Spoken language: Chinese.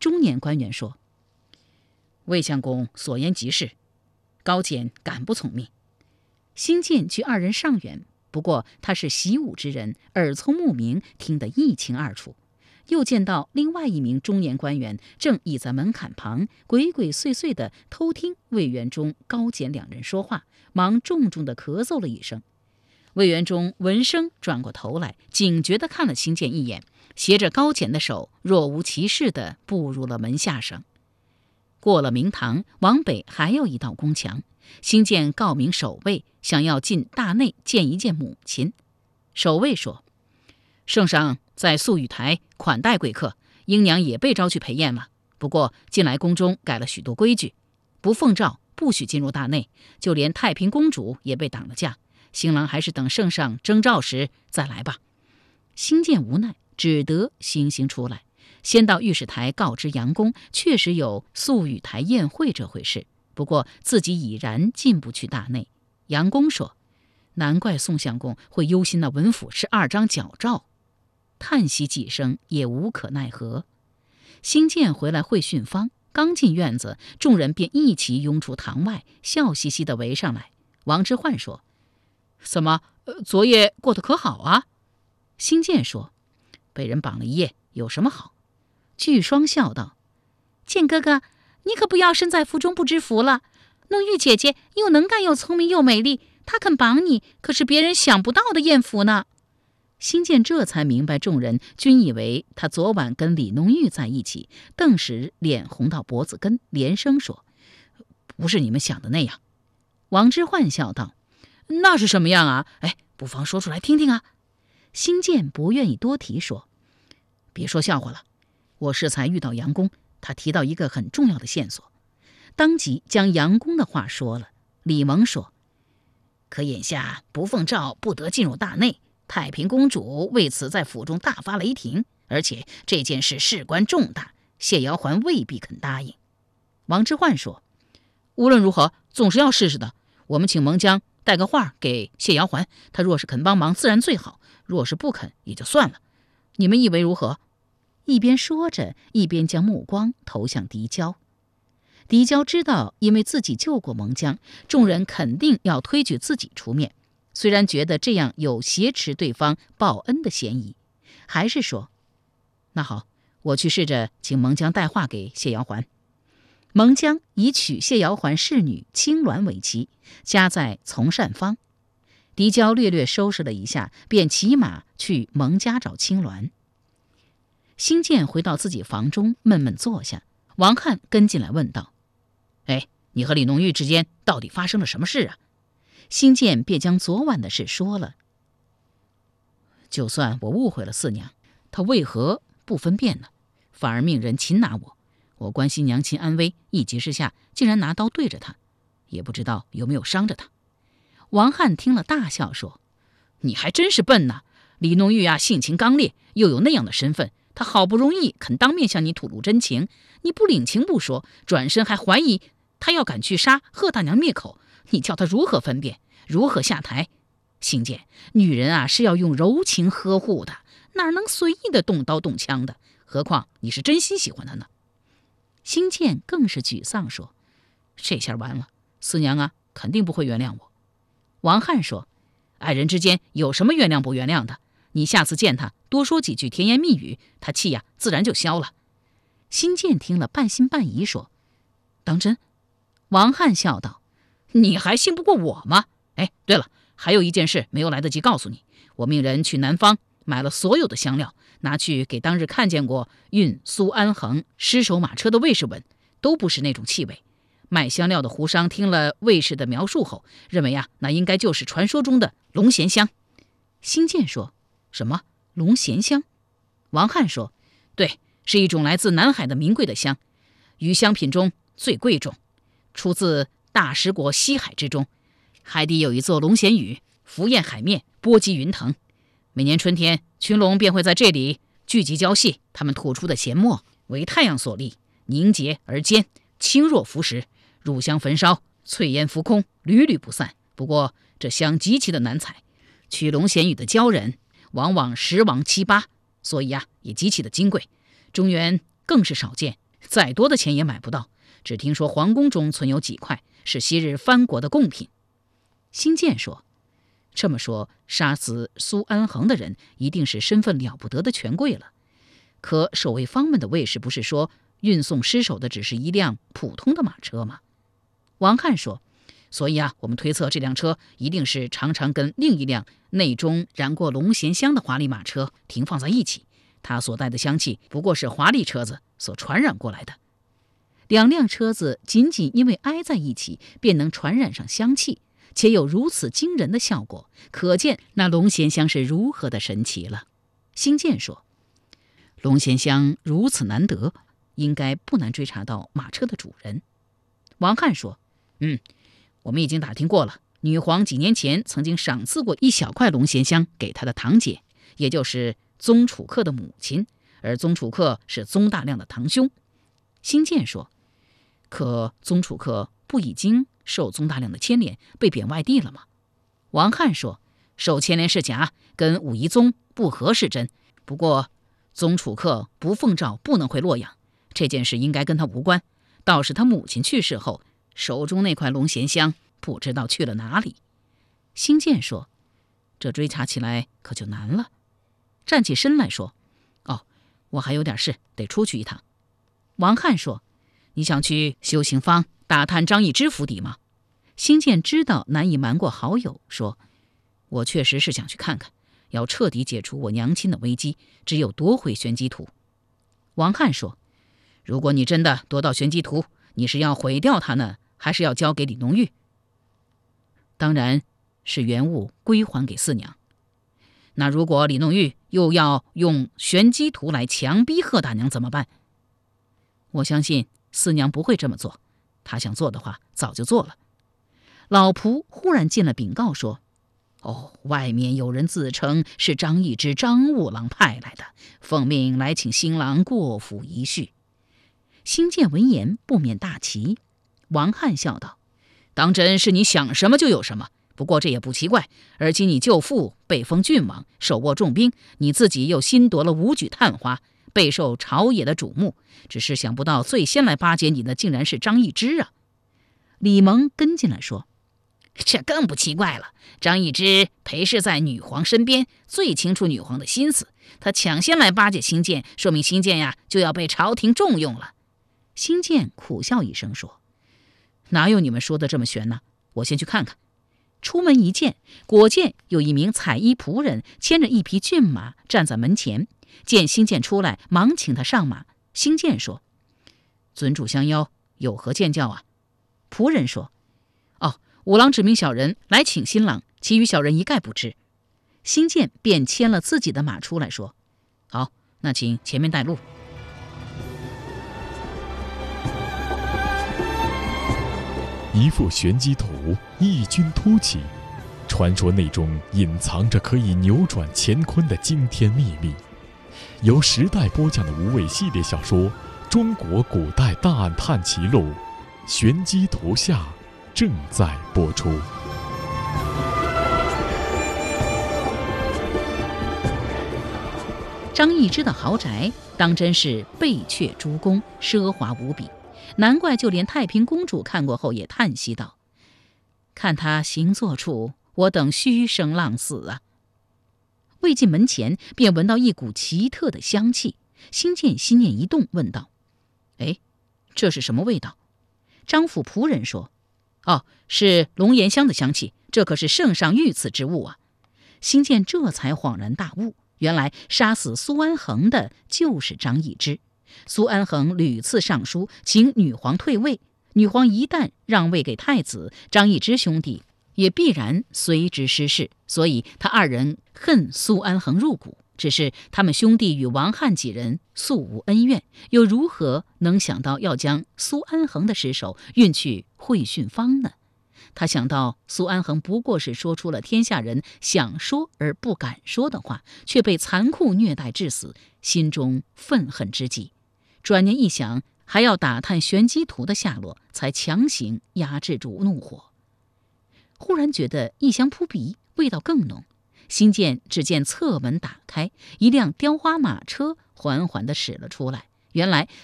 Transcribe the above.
中年官员说：“魏相公所言极是，高简敢不从命。”兴建距二人尚远，不过他是习武之人，耳聪目明，听得一清二楚。又见到另外一名中年官员正倚在门槛旁，鬼鬼祟祟地偷听魏元忠、高简两人说话，忙重重地咳嗽了一声。魏元忠闻声转过头来，警觉地看了兴建一眼，携着高简的手，若无其事地步入了门下省。过了明堂，往北还有一道宫墙，兴建告明守卫，想要进大内见一见母亲。守卫说：“圣上在素雨台款待贵客，英娘也被召去陪宴了。不过近来宫中改了许多规矩，不奉诏不许进入大内，就连太平公主也被挡了驾。新郎还是等圣上征召时再来吧。”兴建无奈，只得悻悻出来，先到御史台告知杨公，确实有素雨台宴会这回事，不过自己已然进不去大内。杨公说：“难怪宋相公会忧心那文府是2张矫诏。”叹息几声，也无可奈何。兴建回来会训方，刚进院子，众人便一齐拥出堂外，笑嘻嘻地围上来。王之涣说：“怎么，昨夜过得可好啊？”兴建说：“被人绑了一夜，有什么好？”巨双笑道：“建哥哥，你可不要身在福中不知福了。弄玉姐姐又能干又聪明又美丽，她肯绑你，可是别人想不到的艳福呢。”兴建这才明白，众人均以为他昨晚跟李弄玉在一起，顿时脸红到脖子根，连声说：“不是你们想的那样。”王之涣笑道：“那是什么样啊？不妨说出来听听啊。”兴建不愿意多提，说：“别说笑话了，我适才遇到杨公，他提到一个很重要的线索。”当即将杨公的话说了。李蒙说：“可眼下不奉诏不得进入大内，太平公主为此在府中大发雷霆，而且这件事事关重大，谢瑶环未必肯答应。”王之涣说：“无论如何，总是要试试的。我们请蒙江带个话给谢瑶环，他若是肯帮忙，自然最好；若是不肯，也就算了。你们以为如何？”一边说着，一边将目光投向狄娇。狄娇知道，因为自己救过蒙江，众人肯定要推举自己出面，虽然觉得这样有挟持对方报恩的嫌疑，还是说：“那好，我去试着请蒙江带话给谢瑶环。”蒙江以娶谢瑶环侍女青鸾为妻，家在从善坊。狄娇略略收拾了一下，便骑马去蒙家找青鸾。兴建回到自己房中，闷闷坐下。王翰跟进来问道：“你和李弄玉之间到底发生了什么事啊？”兴建便将昨晚的事说了。就算我误会了四娘，她为何不分辨呢？反而命人擒拿我。我关心娘亲安危，一急之下竟然拿刀对着她，也不知道有没有伤着她。王翰听了大笑说：“你还真是笨呐！李弄玉啊，性情刚烈，又有那样的身份，她好不容易肯当面向你吐露真情，你不领情不说，转身还怀疑她要敢去杀贺大娘灭口，你叫她如何分辨，如何下台？兴建，女人啊是要用柔情呵护的，哪能随意的动刀动枪的？何况你是真心喜欢她呢？”兴建更是沮丧说：“这下完了，四娘啊肯定不会原谅我。”王翰说：“爱人之间有什么原谅不原谅的？你下次见他多说几句甜言蜜语，他气呀自然就消了。”兴建听了半信半疑说：“当真？”王翰笑道：“你还信不过我吗？对了，还有一件事没有来得及告诉你，我命人去南方买了所有的香料，拿去给当日看见过运苏安衡尸首马车的卫士闻，都不是那种气味。卖香料的胡商听了卫士的描述后，认为那应该就是传说中的龙涎香。”兴建说：“什么龙涎香？”王翰说：“对，是一种来自南海的名贵的香，于香品中最贵重，出自大食国西海之中，海底有一座龙涎屿，浮艳海面，波击云腾。每年春天，群龙便会在这里聚集交戏，它们吐出的涎沫为太阳所立，凝结而坚，轻若浮石，入香焚烧，淬烟浮空，屡屡不散。不过这香极其的难采，取龙涎屿的鲛人往往10王7、8，所以也极其的金贵。中原更是少见， 再多的钱也买不到，只听说皇宫中存有几块，是昔日藩国的贡品。辛渐说：这么说，杀死苏安衡的人一定是身份了不得的权贵了。可守卫方们的卫士不是说运送尸首的只是一辆普通的马车吗？王翰说：所以我们推测这辆车一定是常常跟另一辆内中燃过龙涎香的华丽马车停放在一起，它所带的香气不过是华丽车子所传染过来的。两辆车子仅仅因为挨在一起便能传染上香气，且有如此惊人的效果，可见那龙涎香是如何的神奇了。辛渐说：龙涎香如此难得，应该不难追查到马车的主人。王翰说：我们已经打听过了，女皇几年前曾经赏赐过一小块龙涎香给她的堂姐，也就是宗楚客的母亲，而宗楚客是宗大亮的堂兄。辛渐说：可宗楚客不已经受宗大亮的牵连，被贬外地了吗？王翰说：受牵连是假，跟武夷宗不和是真，不过宗楚客不奉诏不能回洛阳，这件事应该跟他无关，倒是他母亲去世后手中那块龙涎香不知道去了哪里。辛渐说：这追查起来可就难了。站起身来说：我还有点事得出去一趟。王翰说：你想去修行坊打探张易之府邸吗？辛渐知道难以瞒过好友，说：我确实是想去看看，要彻底解除我娘亲的危机，只有夺回玄机图。王翰说：如果你真的夺到玄机图，你是要毁掉它呢，还是要交给李浓玉？当然是原物归还给四娘。那如果李浓玉又要用玄机图来强逼贺大娘怎么办？我相信四娘不会这么做，她想做的话早就做了。老仆忽然进了禀告说：外面有人自称是张易之张务郎派来的，奉命来请新郎过府一叙。辛渐闻言不免大奇。王翰笑道：当真是你想什么就有什么，不过这也不奇怪，而今你舅父被封郡王，手握重兵，你自己又新夺了武举探花，备受朝野的瞩目，只是想不到最先来巴结你的竟然是张易之啊。李蒙跟进来说：这更不奇怪了，张易之陪侍在女皇身边，最清楚女皇的心思，他抢先来巴结辛渐，说明辛渐就要被朝廷重用了。辛渐苦笑一声说：哪有你们说的这么悬呢？我先去看看。出门一见，果见有一名彩衣仆人牵着一匹骏马站在门前，见辛渐出来，忙请他上马。辛渐说：尊主相邀，有何见教啊？仆人说：五郎指命小人来请新郎，其余小人一概不知。辛渐便牵了自己的马出来说：好，那请前面带路。 一幅玄机图异军突起，传说内中隐藏着可以扭转乾坤的惊天秘密。由时代播讲的无畏系列小说《中国古代大案探奇录》玄机图下正在播出。 张易之的豪宅当真是贝阙珠宫，奢华无比，难怪就连太平公主看过后也叹息道：看他行坐处，我等虚生浪死啊。未进门前便闻到一股奇特的香气，辛渐心念一动，问道：这是什么味道？张府仆人说：是龙涎香的香气，这可是圣上御赐之物啊。辛渐这才恍然大悟，原来杀死苏安衡的就是张易之。苏安衡屡次上书请女皇退位，女皇一旦让位给太子，张易之兄弟也必然随之失势，所以他二人恨苏安衡入骨。只是他们兄弟与王翰几人素无恩怨，又如何能想到要将苏安衡的尸首运去会训坊呢？他想到苏安衡不过是说出了天下人想说而不敢说的话，却被残酷虐待致死，心中愤恨之极。转念一想，还要打探玄机图的下落，才强行压制住怒火。忽然觉得异香扑鼻，味道更浓。辛渐只见侧门打开，一辆雕花马车缓缓地驶了出来。原来